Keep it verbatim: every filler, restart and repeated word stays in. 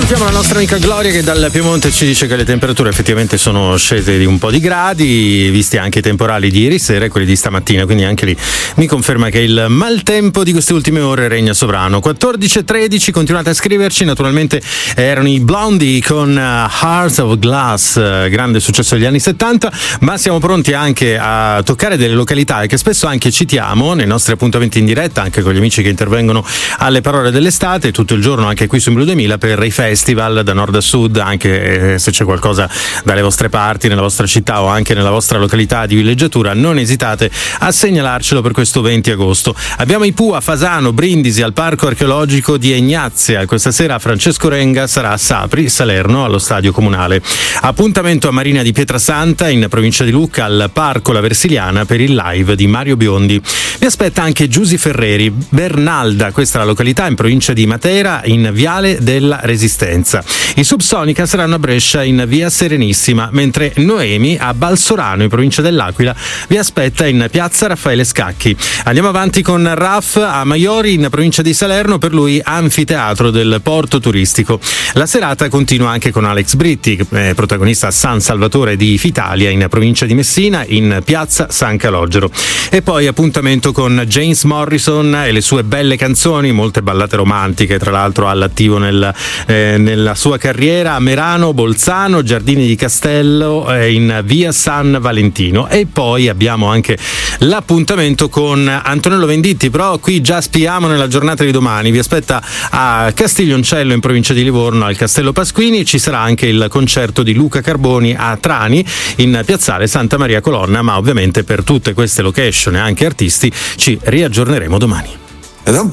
Salutiamo la nostra amica Gloria che dal Piemonte ci dice che le temperature effettivamente sono scese di un po' di gradi, visti anche i temporali di ieri sera e quelli di stamattina, quindi anche lì mi conferma che il maltempo di queste ultime ore regna sovrano. quattordici e tredici, continuate a scriverci, naturalmente erano i Blondie con uh, Hearts of Glass, uh, grande successo degli anni settanta, ma siamo pronti anche a toccare delle località che spesso anche citiamo nei nostri appuntamenti in diretta, anche con gli amici che intervengono alle parole dell'estate, tutto il giorno anche qui su Blu duemila per i festival da nord a sud, anche se c'è qualcosa dalle vostre parti, nella vostra città o anche nella vostra località di villeggiatura, non esitate a segnalarcelo per questo venti agosto. Abbiamo i Pooh a Fasano, Brindisi, al Parco Archeologico di Ignazia. Questa sera Francesco Renga sarà a Sapri, Salerno, allo Stadio Comunale. Appuntamento a Marina di Pietrasanta, in provincia di Lucca, al Parco La Versiliana per il live di Mario Biondi. Vi aspetta anche Giusy Ferreri, Bernalda, questa è la località in provincia di Matera, in Viale della Resistenza. I Subsonica saranno a Brescia in via Serenissima, mentre Noemi a Balsorano in provincia dell'Aquila vi aspetta in piazza Raffaele Scacchi. Andiamo avanti con Raf a Maiori in provincia di Salerno, per lui anfiteatro del porto turistico. La serata continua anche con Alex Britti, eh, protagonista a San Salvatore di Fitalia in provincia di Messina in piazza San Calogero. E poi appuntamento con James Morrison e le sue belle canzoni, molte ballate romantiche tra l'altro all'attivo nel eh, nella sua carriera a Merano, Bolzano, Giardini di Castello, eh, in via San Valentino. E poi abbiamo anche l'appuntamento con Antonello Venditti, però qui già spiamo nella giornata di domani. Vi aspetta a Castiglioncello in provincia di Livorno al Castello Pasquini. Ci sarà anche il concerto di Luca Carboni a Trani in piazzale Santa Maria Colonna, ma ovviamente per tutte queste location e anche artisti ci riaggiorneremo domani. Da un